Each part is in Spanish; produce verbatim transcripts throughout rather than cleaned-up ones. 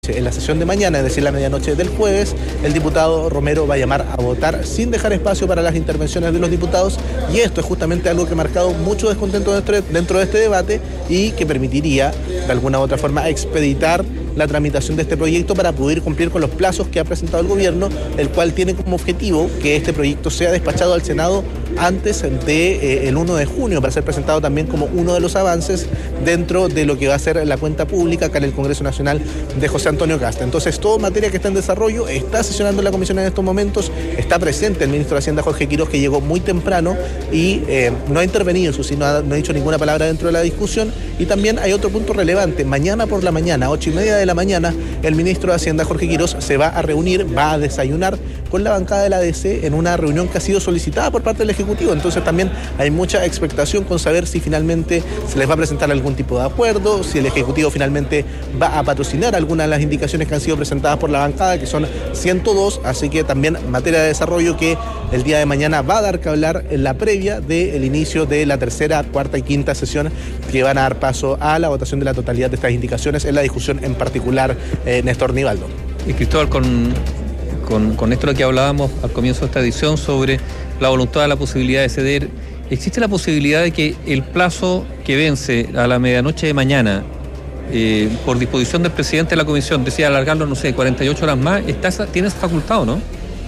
En la sesión de mañana, es decir, la medianoche del jueves, el diputado Romero va a llamar a votar sin dejar espacio para las intervenciones de los diputados, y esto es justamente algo que ha marcado mucho descontento dentro de este debate y que permitiría, de alguna u otra forma, expeditar la tramitación de este proyecto para poder cumplir con los plazos que ha presentado el gobierno, el cual tiene como objetivo que este proyecto sea despachado al Senado antes del de, eh, uno de junio, para ser presentado también como uno de los avances dentro de lo que va a ser la cuenta pública acá en el Congreso Nacional de José Antonio Kast. Entonces, todo materia que está en desarrollo, está sesionando la comisión en estos momentos, está presente el ministro de Hacienda, Jorge Quiroz, que llegó muy temprano y eh, no ha intervenido, eso sí, no ha, no ha dicho ninguna palabra dentro de la discusión. Y también hay otro punto relevante: mañana por la mañana, ocho y media de la mañana, el ministro de Hacienda, Jorge Quiroz, se va a reunir, va a desayunar con la bancada de la A D C en una reunión que ha sido solicitada por parte del Ejecutivo. Entonces también hay mucha expectación con saber si finalmente se les va a presentar algún tipo de acuerdo, si el Ejecutivo finalmente va a patrocinar algunas de las indicaciones que han sido presentadas por la bancada, que son ciento dos, así que también materia de desarrollo que el día de mañana va a dar que hablar en la previa del inicio de la tercera, cuarta y quinta sesión, que van a dar paso a la votación de la totalidad de estas indicaciones en la discusión en particular, eh, Néstor Nivaldo. Y Cristóbal, con, con, con esto lo que hablábamos al comienzo de esta edición sobre la voluntad, la posibilidad de ceder, ¿existe la posibilidad de que el plazo que vence a la medianoche de mañana, eh, por disposición del presidente de la comisión, decía alargarlo, no sé, cuarenta y ocho horas más, está, tiene esa facultad o no?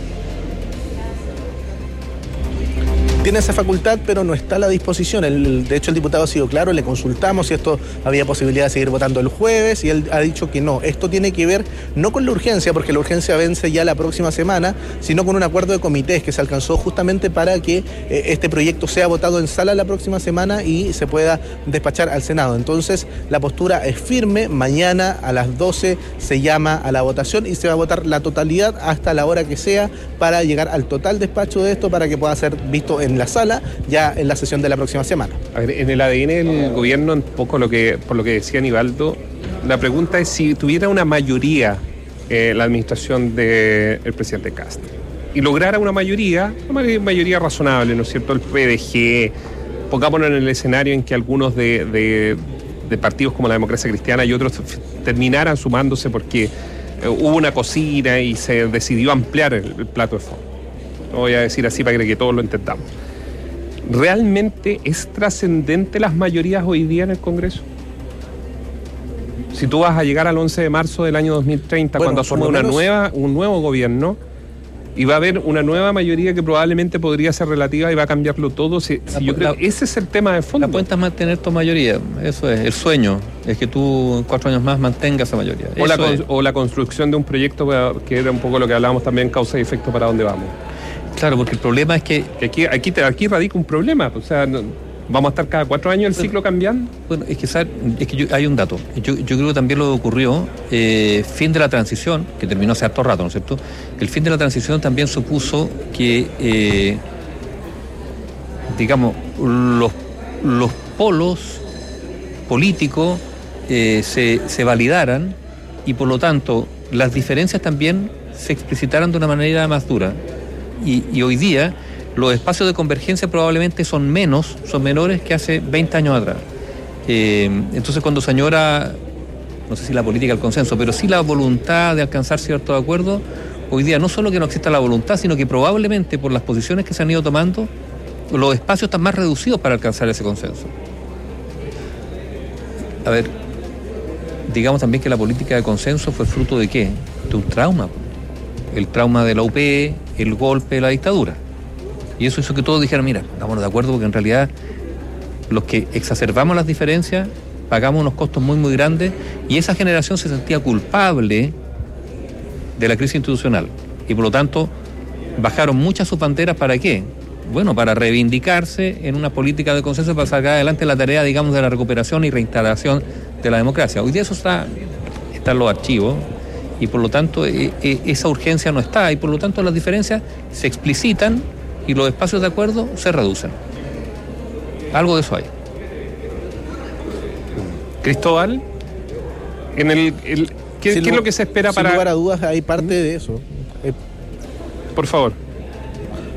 Tiene esa facultad, pero no está a la disposición. El, de hecho, el diputado ha sido claro, le consultamos si esto había posibilidad de seguir votando el jueves, y él ha dicho que no. Esto tiene que ver no con la urgencia, porque la urgencia vence ya la próxima semana, sino con un acuerdo de comités que se alcanzó justamente para que eh, este proyecto sea votado en sala la próxima semana y se pueda despachar al Senado. Entonces, la postura es firme. Mañana a las doce se llama a la votación y se va a votar la totalidad hasta la hora que sea para llegar al total despacho de esto, para que pueda ser visto en la sala ya en la sesión de la próxima semana. A ver, en el A D N del gobierno, un poco lo que, por lo que decía Nivaldo, la pregunta es si tuviera una mayoría eh, la administración del presidente Kast y lograra una mayoría, una mayoría razonable, ¿no es cierto? El P D G, pongámonos en el escenario en que algunos de, de, de partidos como la Democracia Cristiana y otros terminaran sumándose porque eh, hubo una cocina y se decidió ampliar el, el plato de fondo. No voy a decir así para que todos lo entendamos. ¿Realmente es trascendente las mayorías hoy día en el Congreso? Si tú vas a llegar al once de marzo del año dos mil treinta, bueno, cuando asume una nueva, un nuevo gobierno, y va a haber una nueva mayoría que probablemente podría ser relativa y va a cambiarlo todo, si, si la, yo creo la, que ese es el tema de fondo. La cuenta es mantener tu mayoría, eso es, el sueño es que tú en cuatro años más mantengas esa mayoría. O, la, o la construcción de un proyecto, que era un poco lo que hablábamos también, causa y efecto para dónde vamos. Claro, porque el problema es que... que aquí, aquí, aquí radica un problema, o sea, no, ¿vamos a estar cada cuatro años el ciclo cambiando? Bueno, es que, es que yo, hay un dato. Yo, yo creo que también lo que ocurrió, eh, fin de la transición, que terminó hace harto rato, ¿no es cierto? El fin de la transición también supuso que, eh, digamos, los, los polos políticos eh, se, se validaran y, por lo tanto, las diferencias también se explicitaran de una manera más dura. Y, y hoy día los espacios de convergencia probablemente son menos, son menores que hace veinte años atrás. Eh, entonces, cuando se añora, no sé si la política del consenso, pero sí la voluntad de alcanzar ciertos acuerdos, hoy día no solo que no exista la voluntad, sino que probablemente por las posiciones que se han ido tomando, los espacios están más reducidos para alcanzar ese consenso. A ver, digamos también que la política de consenso fue fruto de ¿qué? De un trauma. El trauma de la U P, el golpe de la dictadura. Y eso hizo que todos dijeran, mira, estamos de acuerdo porque en realidad los que exacerbamos las diferencias pagamos unos costos muy, muy grandes, y esa generación se sentía culpable de la crisis institucional. Y por lo tanto, bajaron muchas sus banderas, ¿para qué? Bueno, para reivindicarse en una política de consenso para sacar adelante la tarea, digamos, de la recuperación y reinstalación de la democracia. Hoy día eso está, está en los archivos, y por lo tanto eh, eh, esa urgencia no está, y por lo tanto las diferencias se explicitan y los espacios de acuerdo se reducen. Algo de eso hay. Cristóbal, en el, el ¿qué, sin ¿qué es lo que se espera sin para...? Sin lugar a dudas hay parte de eso. Eh, Por favor.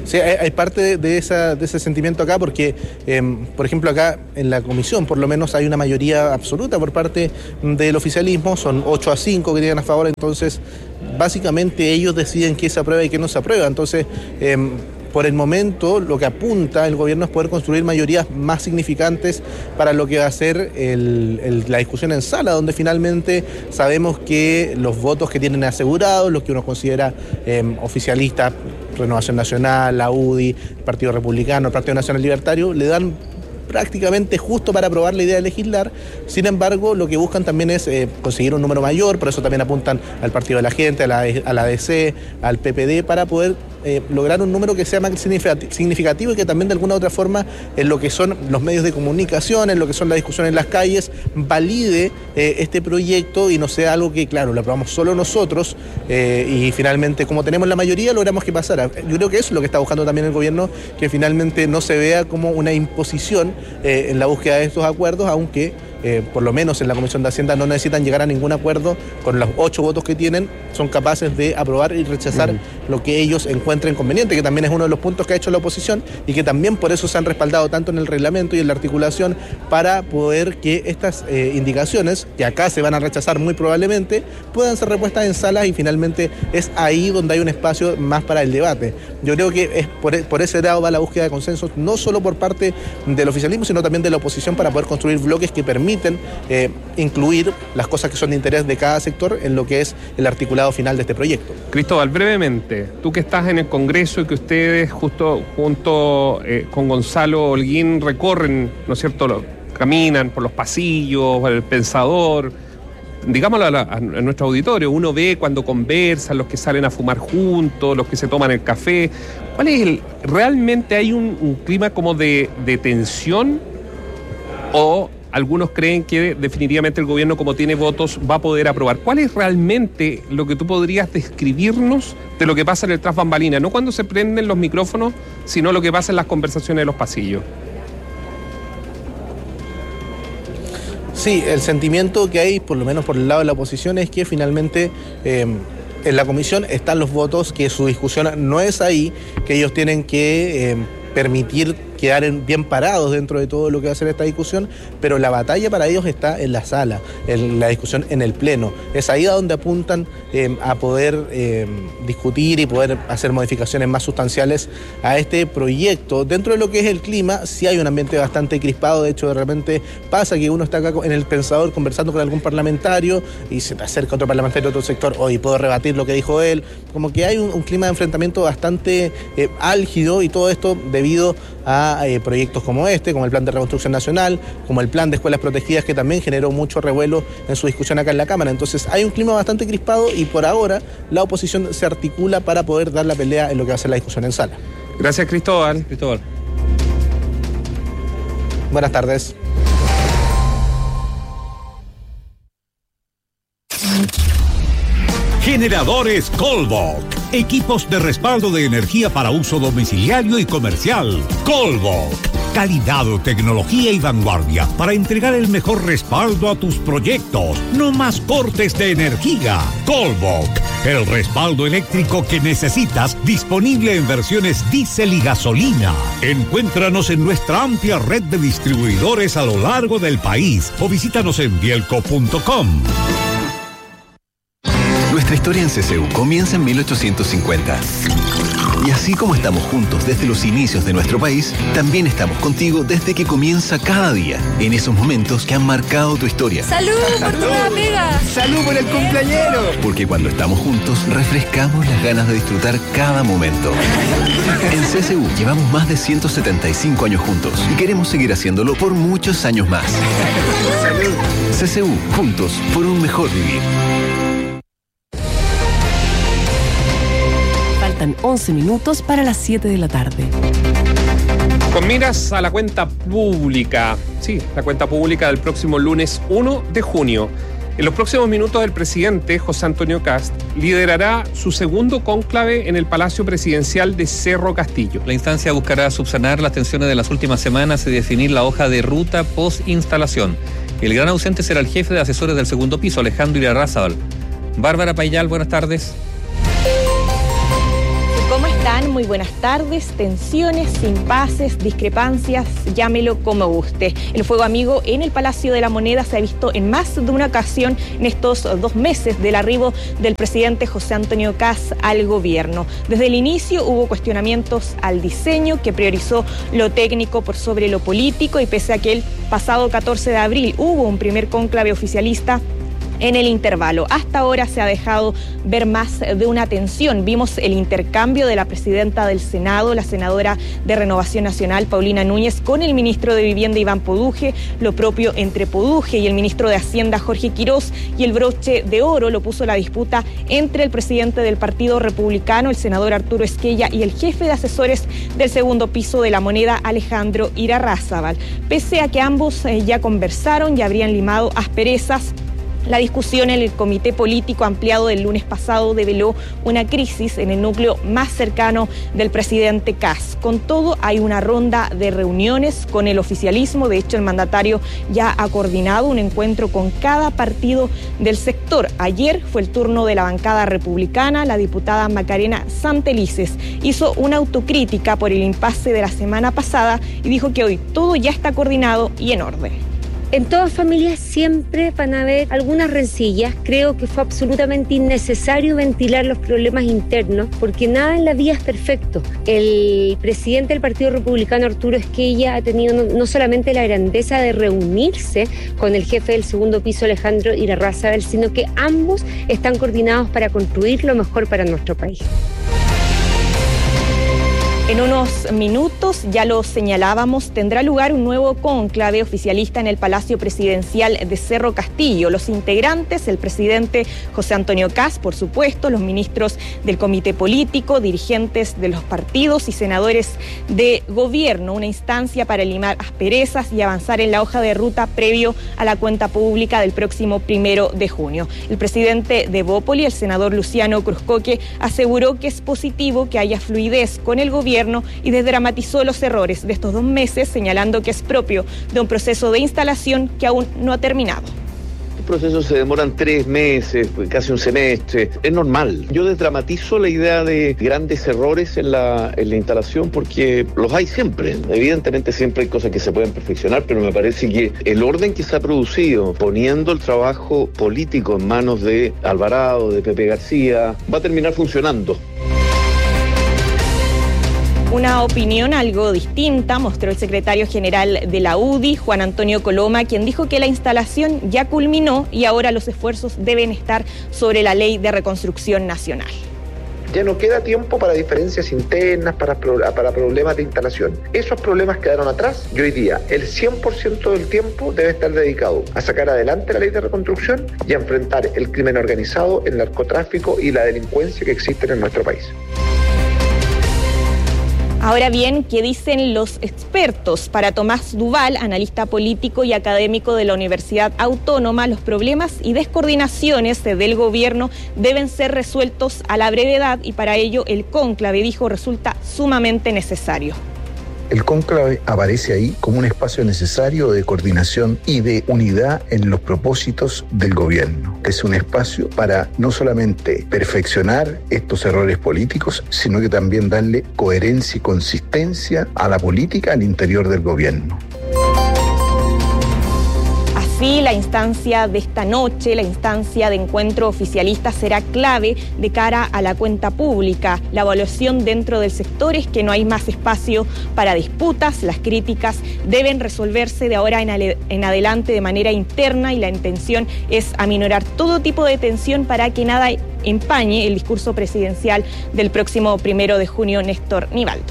Sí, hay, hay parte de, de, esa, de ese sentimiento acá porque, eh, por ejemplo, acá en la comisión por lo menos hay una mayoría absoluta por parte del oficialismo, son ocho a cinco que tienen a favor, entonces básicamente ellos deciden qué se aprueba y qué no se aprueba, entonces eh, por el momento lo que apunta el gobierno es poder construir mayorías más significantes para lo que va a ser el, el, la discusión en sala, donde finalmente sabemos que los votos que tienen asegurados, los que uno considera eh, oficialistas, Renovación Nacional, la U D I, el Partido Republicano, el Partido Nacional Libertario, le dan prácticamente justo para aprobar la idea de legislar. Sin embargo, lo que buscan también es eh, conseguir un número mayor, por eso también apuntan al Partido de la Gente, a la, a la A D C, al P P D, para poder eh, lograr un número que sea más significativo y que también de alguna u otra forma en lo que son los medios de comunicación, en lo que son las discusiones en las calles, valide eh, este proyecto y no sea algo que, claro, lo aprobamos solo nosotros eh, y finalmente, como tenemos la mayoría, logramos que pasara. Yo creo que eso es lo que está buscando también el gobierno, que finalmente no se vea como una imposición Eh, en la búsqueda de estos acuerdos, aunque eh, por lo menos en la Comisión de Hacienda no necesitan llegar a ningún acuerdo, con los ocho votos que tienen son capaces de aprobar y rechazar uh-huh. lo que ellos encuentren conveniente, que también es uno de los puntos que ha hecho la oposición y que también por eso se han respaldado tanto en el reglamento y en la articulación para poder que estas eh, indicaciones, que acá se van a rechazar muy probablemente, puedan ser repuestas en salas y finalmente es ahí donde hay un espacio más para el debate. Yo creo que es por, por ese lado va la búsqueda de consensos, no solo por parte del oficialismo, sino también de la oposición para poder construir bloques que permiten eh, incluir las cosas que son de interés de cada sector en lo que es el articulado final de este proyecto. Cristóbal, brevemente, tú que estás en el Congreso y que ustedes justo junto eh, con Gonzalo Holguín recorren, ¿no es cierto?, lo, caminan por los pasillos, el Pensador, digámoslo a, la, a nuestro auditorio, uno ve cuando conversan, los que salen a fumar juntos, los que se toman el café. ¿Cuál es el, realmente hay un, un clima como de, de tensión o algunos creen que definitivamente el gobierno, como tiene votos, va a poder aprobar? ¿Cuál es realmente lo que tú podrías describirnos de lo que pasa en el tras bambalina? No cuando se prenden los micrófonos, sino lo que pasa en las conversaciones de los pasillos. Sí, el sentimiento que hay, por lo menos por el lado de la oposición, es que finalmente eh, en la comisión están los votos, que su discusión no es ahí, que ellos tienen que eh, permitir quedar en, bien parados dentro de todo lo que va a ser esta discusión, pero la batalla para ellos está en la sala, en la discusión en el pleno. Es ahí a donde apuntan eh, a poder eh, discutir y poder hacer modificaciones más sustanciales a este proyecto. Dentro de lo que es el clima, sí hay un ambiente bastante crispado. De hecho, de repente pasa que uno está acá en el Pensador conversando con algún parlamentario y se te acerca otro parlamentario de otro sector, oye, puedo rebatir lo que dijo él. Como que hay un, un clima de enfrentamiento bastante eh, álgido, y todo esto debido a Eh, proyectos como este, como el Plan de Reconstrucción Nacional, como el Plan de Escuelas Protegidas, que también generó mucho revuelo en su discusión acá en la Cámara. Entonces hay un clima bastante crispado y por ahora la oposición se articula para poder dar la pelea en lo que va a ser la discusión en sala. Gracias, Cristóbal. Cristóbal. Buenas tardes. Generadores Colbach. Equipos de respaldo de energía para uso domiciliario y comercial. Colbach. Calidad, tecnología y vanguardia para entregar el mejor respaldo a tus proyectos. No más cortes de energía. Colbach. El respaldo eléctrico que necesitas, disponible en versiones diésel y gasolina. Encuéntranos en nuestra amplia red de distribuidores a lo largo del país o visítanos en bielco punto com. Nuestra historia en C C U comienza en mil ochocientos cincuenta. Y así como estamos juntos desde los inicios de nuestro país, también estamos contigo desde que comienza cada día, en esos momentos que han marcado tu historia. ¡Salud por tu nueva pega! ¡Salud por el cumpleañero! Porque cuando estamos juntos, refrescamos las ganas de disfrutar cada momento. En C C U llevamos más de ciento setenta y cinco años juntos y queremos seguir haciéndolo por muchos años más. ¡Salud! C C U, juntos por un mejor vivir. Faltan once minutos para las siete de la tarde. Con miras a la cuenta pública, sí, la cuenta pública del próximo lunes uno de junio. En los próximos minutos el presidente José Antonio Kast liderará su segundo cónclave en el Palacio Presidencial de Cerro Castillo. La instancia buscará subsanar las tensiones de las últimas semanas y definir la hoja de ruta post-instalación. El gran ausente será el jefe de asesores del segundo piso, Alejandro Irarrázaval. Bárbara Payal, buenas tardes. ¿Cómo están? están? Muy buenas tardes. Tensiones, impases, discrepancias, llámelo como guste. El fuego amigo en el Palacio de la Moneda se ha visto en más de una ocasión en estos dos meses del arribo del presidente José Antonio Kast al gobierno. Desde el inicio hubo cuestionamientos al diseño que priorizó lo técnico por sobre lo político, y pese a que el pasado catorce de abril hubo un primer cónclave oficialista en el intervalo, hasta ahora se ha dejado ver más de una tensión. Vimos el intercambio de la presidenta del Senado, la senadora de Renovación Nacional, Paulina Núñez, con el ministro de Vivienda, Iván Poduje, lo propio entre Poduje y el ministro de Hacienda, Jorge Quirós, y el broche de oro lo puso la disputa entre el presidente del Partido Republicano, el senador Arturo Esquella, y el jefe de asesores del segundo piso de la Moneda, Alejandro Irarrázaval. Pese a que ambos eh, ya conversaron y habrían limado asperezas, la discusión en el comité político ampliado del lunes pasado develó una crisis en el núcleo más cercano del presidente Kast. Con todo, hay una ronda de reuniones con el oficialismo. De hecho, el mandatario ya ha coordinado un encuentro con cada partido del sector. Ayer fue el turno de la bancada republicana. La diputada Macarena Santelices hizo una autocrítica por el impasse de la semana pasada y dijo que hoy todo ya está coordinado y en orden. En todas familias siempre van a haber algunas rencillas. Creo que fue absolutamente innecesario ventilar los problemas internos, porque nada en la vida es perfecto. El presidente del Partido Republicano, Arturo Esquella, ha tenido no, no solamente la grandeza de reunirse con el jefe del segundo piso, Alejandro Irarrázaval, sino que ambos están coordinados para construir lo mejor para nuestro país. En unos minutos, ya lo señalábamos, tendrá lugar un nuevo cónclave oficialista en el Palacio Presidencial de Cerro Castillo. Los integrantes, el presidente José Antonio Kast, por supuesto, los ministros del comité político, dirigentes de los partidos y senadores de gobierno. Una instancia para limar asperezas y avanzar en la hoja de ruta previo a la cuenta pública del próximo primero de junio. El presidente de Bópoli, el senador Luciano Cruzcoque, aseguró que es positivo que haya fluidez con el gobierno y desdramatizó los errores de estos dos meses, señalando que es propio de un proceso de instalación que aún no ha terminado. Los procesos se demoran tres meses, casi un semestre, es normal. Yo desdramatizo la idea de grandes errores en la, en la instalación, porque los hay siempre. Evidentemente siempre hay cosas que se pueden perfeccionar, pero me parece que el orden que se ha producido, poniendo el trabajo político en manos de Alvarado, de Pepe García, va a terminar funcionando. Una opinión algo distinta mostró el secretario general de la U D I, Juan Antonio Coloma, quien dijo que la instalación ya culminó y ahora los esfuerzos deben estar sobre la ley de reconstrucción nacional. Ya no queda tiempo para diferencias internas, para, para problemas de instalación. Esos problemas quedaron atrás y hoy día el cien por ciento del tiempo debe estar dedicado a sacar adelante la ley de reconstrucción y a enfrentar el crimen organizado, el narcotráfico y la delincuencia que existen en nuestro país. Ahora bien, ¿qué dicen los expertos? Para Tomás Duval, analista político y académico de la Universidad Autónoma, los problemas y descoordinaciones del gobierno deben ser resueltos a la brevedad y para ello el cónclave, dijo, resulta sumamente necesario. El cónclave aparece ahí como un espacio necesario de coordinación y de unidad en los propósitos del gobierno. Es un espacio para no solamente perfeccionar estos errores políticos, sino que también darle coherencia y consistencia a la política al interior del gobierno. Así, la instancia de esta noche, la instancia de encuentro oficialista, será clave de cara a la cuenta pública. La evaluación dentro del sector es que no hay más espacio para disputas, las críticas deben resolverse de ahora en, ale- en adelante de manera interna y la intención es aminorar todo tipo de tensión para que nada empañe el discurso presidencial del próximo primero de junio, Néstor Nivaldo.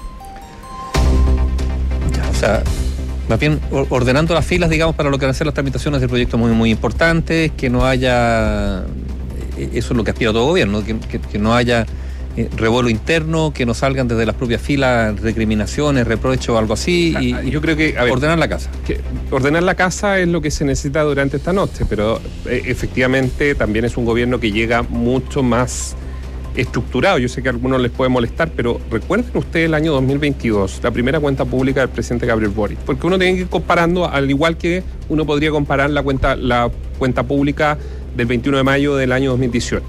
Ya, o sea... Más bien ordenando las filas, digamos, para lo que van a ser las tramitaciones de proyectos muy, muy importantes, que no haya, eso es lo que aspira todo gobierno, que, que, que no haya eh, revuelo interno, que no salgan desde las propias filas recriminaciones, reproches o algo así, y, ah, yo creo que, a ver, ordenar la casa. Que ordenar la casa es lo que se necesita durante esta noche, pero eh, efectivamente también es un gobierno que llega mucho más estructurado. Yo sé que a algunos les puede molestar, pero recuerden ustedes el año dos mil veintidós, la primera cuenta pública del presidente Gabriel Boric, porque uno tiene que ir comparando, al igual que uno podría comparar la cuenta, la cuenta pública del veintiuno de mayo del año dos mil dieciocho.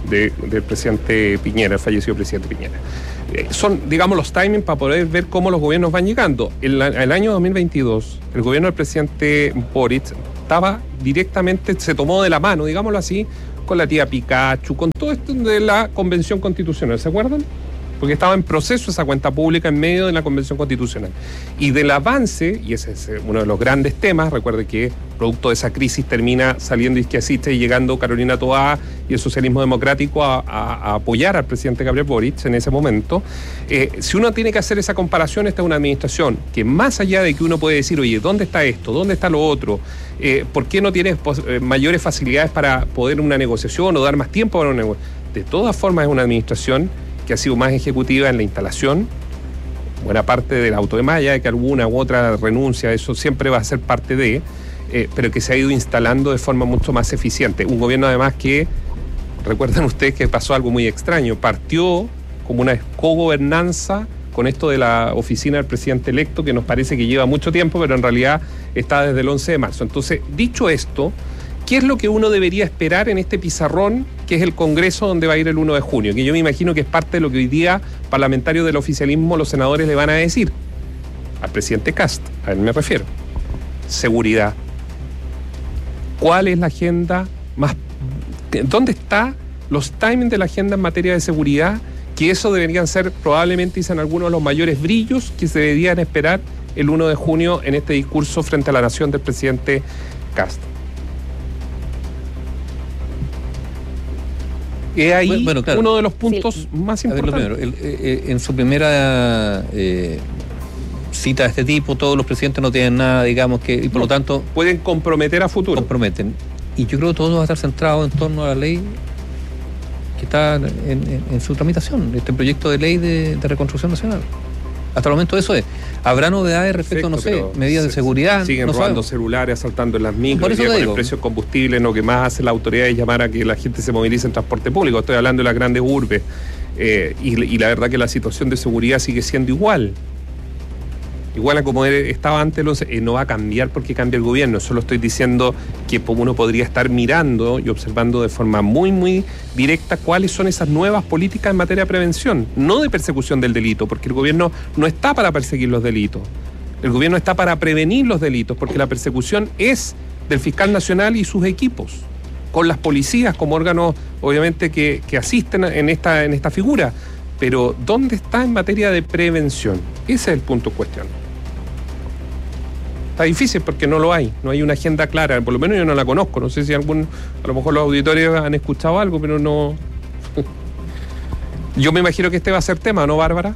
de, del presidente Piñera, el fallecido presidente Piñera. Eh, son, digamos, los timings para poder ver cómo los gobiernos van llegando. El, el año dos mil veintidós, el gobierno del presidente Boric estaba directamente, se tomó de la mano, digámoslo así, con la tía Pikachu, con todo esto de la Convención Constitucional, ¿se acuerdan? Porque estaba en proceso esa cuenta pública en medio de la Convención Constitucional. Y del avance, y ese es uno de los grandes temas, recuerde que producto de esa crisis termina saliendo izquierdista y llegando Carolina Toá y el socialismo democrático a, a, a apoyar al presidente Gabriel Boric en ese momento. Eh, si uno tiene que hacer esa comparación, esta es una administración que más allá de que uno puede decir, oye, ¿dónde está esto? ¿Dónde está lo otro? Eh, ¿Por qué no tiene eh, mayores facilidades para poder una negociación o dar más tiempo para una negociación? De todas formas es una administración que ha sido más ejecutiva en la instalación, buena parte del auto de malla, de que alguna u otra renuncia, eso siempre va a ser parte de, eh, pero que se ha ido instalando de forma mucho más eficiente. Un gobierno además que, recuerdan ustedes que pasó algo muy extraño, partió como una cogobernanza con esto de la oficina del presidente electo, que nos parece que lleva mucho tiempo, pero en realidad está desde el once de marzo. Entonces, dicho esto, ¿qué es lo que uno debería esperar en este pizarrón, que es el Congreso donde va a ir el uno de junio? Que yo me imagino que es parte de lo que hoy día parlamentarios del oficialismo, los senadores le van a decir al presidente Kast, a él me refiero. Seguridad. ¿Cuál es la agenda más... ¿Dónde está los timings de la agenda en materia de seguridad? Que eso deberían ser, probablemente dicen algunos, los mayores brillos que se deberían esperar el uno de junio en este discurso frente a la nación del presidente Kast. Es ahí bueno, bueno, claro. uno de los puntos sí. más importantes. A ver, lo primero, el, eh, en su primera eh, cita de este tipo, todos los presidentes no tienen nada, digamos, que y por no, lo tanto... pueden comprometer a futuro. Comprometen. Y yo creo que todo va a estar centrado en torno a la ley que está en, en, en su tramitación, este proyecto de ley de, de reconstrucción nacional. Hasta el momento eso es. ¿Habrá novedades respecto, Perfecto, no sé, medidas de seguridad? Siguen no robando sabemos. celulares, asaltando en las micros, con el precio del combustible, lo que más hace la autoridad es llamar a que la gente se movilice en transporte público. Estoy hablando de las grandes urbes. Eh, y, y la verdad que la situación de seguridad sigue siendo igual. Igual a como estaba antes, eh, no va a cambiar porque cambia el gobierno. Solo estoy diciendo que uno podría estar mirando y observando de forma muy, muy directa cuáles son esas nuevas políticas en materia de prevención, no de persecución del delito, porque el gobierno no está para perseguir los delitos. El gobierno está para prevenir los delitos, porque la persecución es del fiscal nacional y sus equipos, con las policías como órganos, obviamente, que, que asisten en esta, en esta figura. Pero, ¿dónde está en materia de prevención? Ese es el punto en cuestión. Está difícil porque no lo hay, no hay una agenda clara, por lo menos yo no la conozco, no sé si algún, a lo mejor los auditores han escuchado algo, pero no... Yo me imagino que este va a ser tema, ¿no, Bárbara?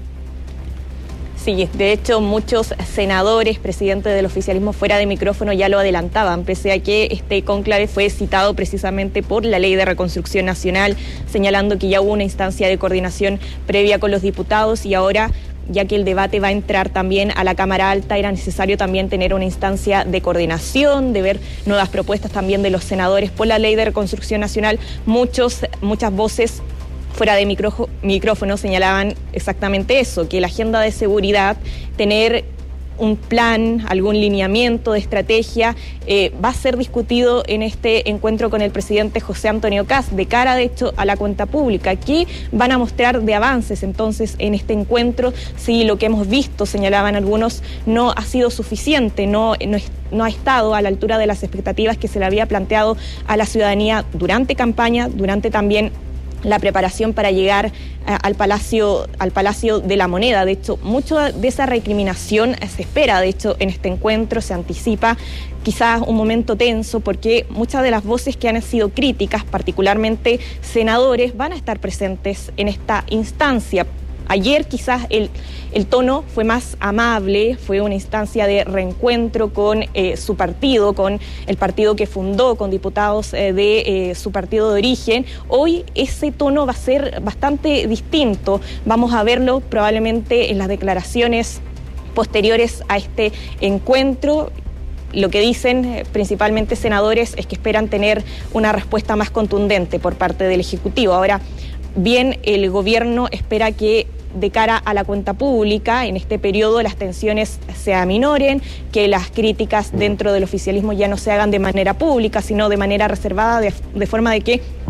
Sí, de hecho muchos senadores, presidentes del oficialismo fuera de micrófono ya lo adelantaban, pese a que este cónclave fue citado precisamente por la Ley de Reconstrucción Nacional, señalando que ya hubo una instancia de coordinación previa con los diputados y ahora, ya que el debate va a entrar también a la Cámara Alta, era necesario también tener una instancia de coordinación, de ver nuevas propuestas también de los senadores por la Ley de Reconstrucción Nacional. Muchos, muchas voces fuera de micro, micrófono señalaban exactamente eso, que la agenda de seguridad, tener un plan, algún lineamiento de estrategia, eh, va a ser discutido en este encuentro con el presidente José Antonio Kast, de cara, de hecho, a la cuenta pública. ¿Qué van a mostrar de avances entonces en este encuentro? Si lo que hemos visto, señalaban algunos, no ha sido suficiente, no, no, no ha estado a la altura de las expectativas que se le había planteado a la ciudadanía durante campaña, durante también la preparación para llegar uh, al Palacio, al Palacio de la Moneda. De hecho, mucho de esa recriminación se espera, de hecho, en este encuentro se anticipa quizás un momento tenso, porque muchas de las voces que han sido críticas, particularmente senadores, van a estar presentes en esta instancia. Ayer quizás el, el tono fue más amable, fue una instancia de reencuentro con eh, su partido, con el partido que fundó, con diputados eh, de eh, su partido de origen. Hoy ese tono va a ser bastante distinto. Vamos a verlo probablemente en las declaraciones posteriores a este encuentro. Lo que dicen eh, principalmente senadores es que esperan tener una respuesta más contundente por parte del Ejecutivo. Ahora, bien, el gobierno espera que de cara a la cuenta pública, en este periodo las tensiones se aminoren, que las críticas dentro del oficialismo ya no se hagan de manera pública, sino de manera reservada, de, de forma de que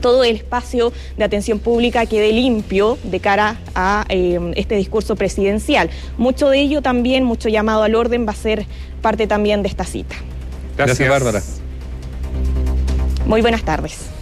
todo el espacio de atención pública quede limpio de cara a eh, este discurso presidencial. Mucho de ello también, mucho llamado al orden va a ser parte también de esta cita. Gracias, Gracias, Bárbara. Muy buenas tardes.